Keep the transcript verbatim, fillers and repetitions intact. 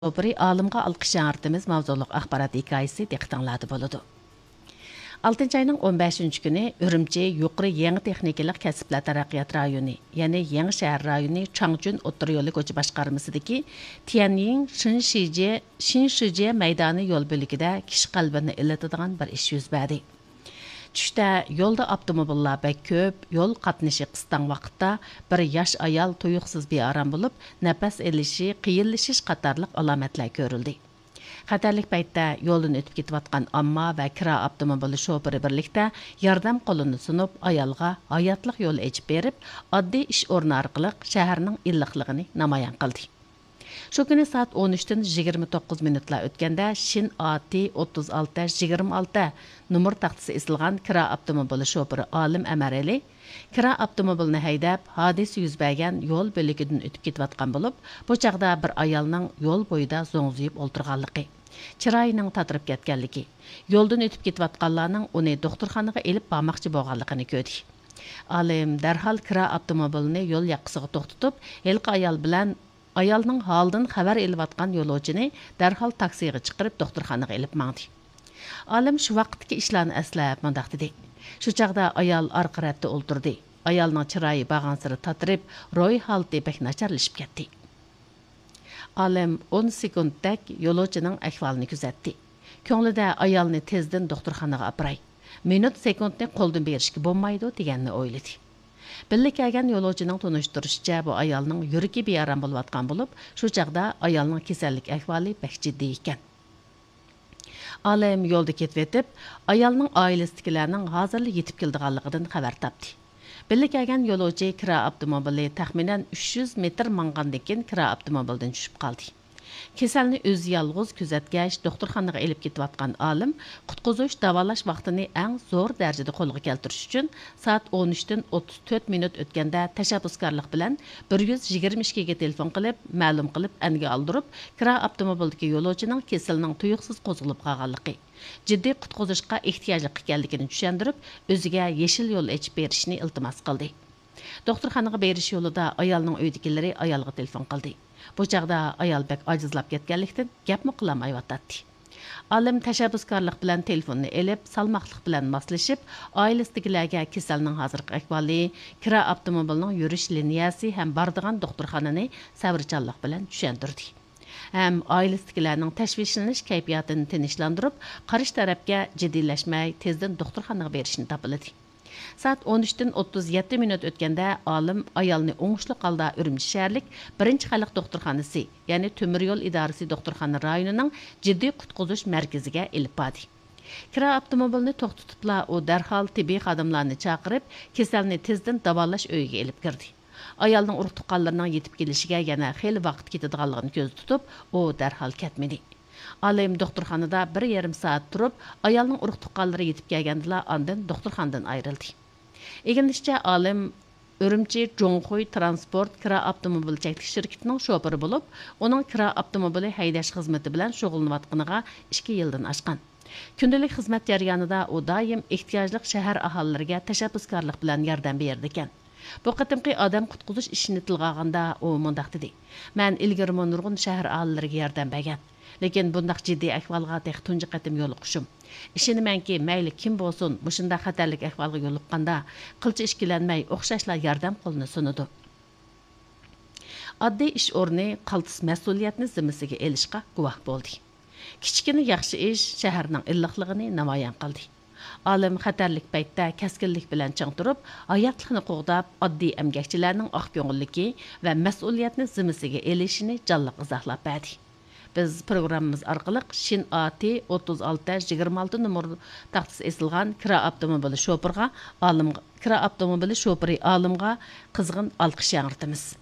Obri alımğa alqış yağırtımız mavzuluq axbarat hikayesi diqqətinizdə boludu. altıncı ayının on beşinci günü Ürümçi yuqori yangi texnikalik kasblar taraqqiyot rayoni, ya'ni Yangi shahar rayoni Changchun o'ttir yo'li ko'cha boshqarmasidagi Tianyin Shinshije Shinshije maydoni yo'l bo'ligida kishi qalbini illatadigan bir ish yuz berdi. Tushda yo'lda avtomobillar bek ko'p, yo'l qatnashi qistan vaqtda bir yosh ayol tuyuqsiz bearam bo'lib, nafas elishi, qiyinlashish qatorliq alomatlar ko'rildi. Xatarlik paytda yo'ldan o'tib ketayotgan amma va kira avtomobili shofiri birlikda yordam qo'lini sunib, ayolga hayotlik yo'l ochib berib, oddiy ish o'rni orqali shaharning illiqligini namoyon qildi. Shu kuni soat o'n uchdan yigirma to'qqiz minutlar o'tganda Shin AT o'ttiz olti yigirma olti numar taxtasi esilgan kira avtomobili shofiri Olim Amareli kira avtomobilni haydab, hodisa yuz bergan yo'l bo'ligidan o'tib ketayotgan bo'lib, bu chaqda bir ayolning yo'l bo'yida zo'ngziyib o'ltirganligi, chiroyining tatirib ketganligi, yo'ldan o'tib ketayotganlarning uni doktorxonaga elib bormoqchi bo'lganligini ko'rdi. Olim darhol kira avtomobilni yo'l yoqasiga to'xtatib, elqi ayol bilan ayolning holidan xabar elayotgan yo'lovchini darhol taksiga chiqarib doktorxonaga elib mangdi. Olim shu vaqtdagi ishlarni eslab mundaq dedi. Shu chaqda ayol orqa tarafda o'ltirdi. Ayolning chiroyi bag'ansiri tatirib, ro'y holati bek nacharlashib ketdi. Olim o'n sekunddak yo'lovchining ahvolini kuzatdi. Ko'nglida ayolni tezdan doktorxonaga apray. Minut sekundni qo'ldan berishga bo'lmaydi deganini o'yladi. Birlik kelgan yo'lovchining tunishtirishicha bu ayolning yuragi bearam bo'layotgan bo'lib, shu chaqda ayolning kasallik ahvoli bek jiddiy ekan. Olim yo'lda ketib, ayolning oilasidagilarning hozirli yetib kelganligidan xabar topdi. Birlik kelgan yo'lovchi kira avtomobili taxminan uch yuz metr mang'andan keyin kira avtomobildan tushib qoldi. Kasalni o'zi yolg'iz kuzatgach, doktorxonaga elib ketayotgan olim qutqizish davolash vaqtini eng zo'r darajada qo'lga keltirish uchun soat o'n uchdan o'ttiz to'rt minut o'tganda tashabbuskorlik bilan bir yuz yigirma ikki ga telefon qilib, ma'lum qilib, anga oldirib, kira avtomobildagi yo'lovchining kasalning tuyuqsiz qo'zg'alib qolganligi, jiddiy qutqizishga ehtiyojli ekanligini tushuntirib, o'ziga yeshil yo'l ochib berishni iltimos qildi. Doktorxonaga berish yo'lida ayolning uyidagilari ayolga telefon qildi. Bu chaqda ayol bek ojizlab ketganlikdan gapmi qilolmayotdi. Olim tashabbuskorlik bilan telefonni elib, salmoqlik bilan moslashib, oilasidagilarga kasalning hozirgi ahvoli, kira avtomobilining yurish liniyasi ham bordigan doktorxonani sabrchanlik bilan tushuntirdi. Ham oilasidagilarning tashvishlanish kayfiyatini tinchlantirib, qarish tarafga jiddiylashmay, tezdan doktorxonaga berishni topildi. Saat o'n uchdan o'ttiz yetti minut o'tganda olim ayolni o'ngishli holda Urumchi shaharlik birinchi xalq doktorxonasi, ya'ni Temir yo'l idorasi doktorxona rayonining jiddiy qutqizish markaziga elib bordi. Kira avtomobilni to'xtatibla u darhol tibbiy xodimlarni chaqirib, kasalni tezdan davolash uyiga elib kirdi. Ayolning urug' tuqqanlarining yetib kelishiga yana xeyli vaqt ketadiganligini ko'z tutib, u darhol ketmadi. Olim doktorxonada bir yarim soat turib, ayolning urug' tuqqanlari yetib kelgandila ondan doktorxonadan ayrildi. Eginishcha olim Urumchi Zhonghui Transport kira avtomobil cheklik shirkatining shofiri bo'lib, uning kira avtomobili haydash xizmati bilan shug'ullanayotganiga ikki yildan oshgan. Kundalik xizmat jarayonida u doim ehtiyojli shahar aholilariga tashabbuskorlik bilan yordam berdi ekan. Bu qatimqi odam qutqizish ishini tilga olganda u mundaq dedi: "Men ilgari nurg'un shahar aholilariga yordam bergan. Lekin bundaq jiddiy ahvolga tex tunji qatim yo'liqishim. Ishonamanki, mayli kim bo'lsin, mushunda xatarlik ahvolga yo'liqqanda qilcha ishkilanmay o'xshashlar yordam qo'lini sunadi." Oddiy ish o'rni qaltis mas'uliyatni zimmasiga elishga guvoh bo'ldi. Kichkina yaxshi ish shaharning illiqligini namoyon qildi. Olim xatarlik paytda kaskinlik bilan ching turib, hayotlikni qo'g'dab, oddiy emgakchilarning oq ko'ngilligi va mas'uliyatni zimmasiga elishini jonliq izohlab berdi. Biz programmamiz orqali Shin AT o'ttiz olti yigirma olti numar taxtasi esilgan kira avtomobili shofiriga, olimga, kira avtomobili shofiri olimga qizg'in olqish yangirtimiz.